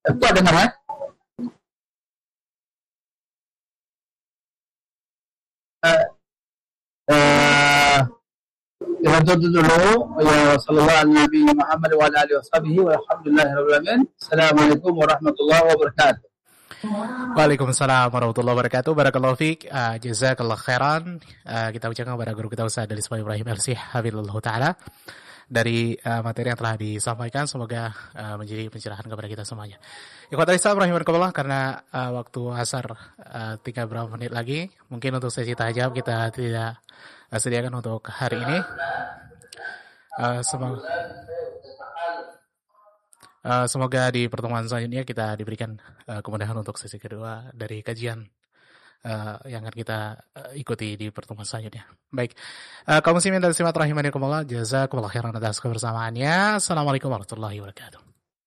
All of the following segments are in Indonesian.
Itu dengar ya? Kita tutup dulu. Ya sallallahu alaihi Nabi Muhammad wa ala alihi washabihi walhamdulillahirabbil alamin. Assalamualaikum warahmatullahi wabarakatuh. Waalaikumsalam warahmatullahi wabarakatuh. Barakallahu fiik. Jazakallah khairan. Kita ucapkan kepada guru kita Ustaz Ismail Ibrahim LC hafizallahu taala dari materi yang telah disampaikan, semoga menjadi pencerahan kepada kita semuanya. Ikhwatal Islam rahimakumullah, karena waktu asar tinggal beberapa menit lagi, mungkin untuk sesi tahajud kita tidak sediakan untuk hari ini. Semoga di pertemuan selanjutnya kita diberikan kemudahan untuk sesi kedua dari kajian yang akan kita ikuti di pertemuan selanjutnya. Baik, kaum muslimin dan muslimat rahimakumullah, jazakumullah khairan atas kebersamaannya. Assalamualaikum warahmatullahi wabarakatuh.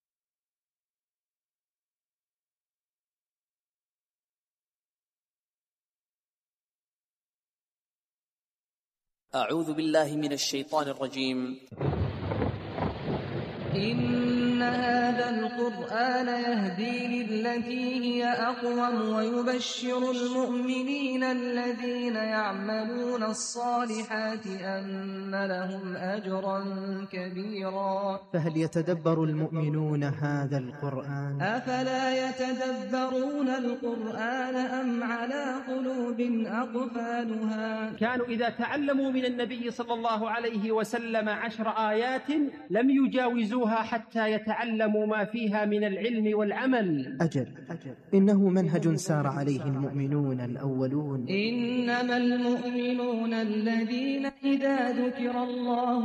A'udzu billahi minasy syaithanir rajim. إن هذا القرآن يهدي للتي هي أقوم ويبشر المؤمنين الذين يعملون الصالحات أن لهم أجرا كبيرا. فهل يتدبر المؤمنون هذا القرآن؟ أفلا يتدبرون القرآن أم على قلوب أقفالها؟ كانوا إذا تعلموا من النبي صلى الله عليه وسلم 10 آيات لم يجاوزوها حتى يتعلموا ما فيها من العلم والعمل. أجل إنه منهج سار عليه المؤمنون الأولون. إنما المؤمنون الذين إذا ذكر الله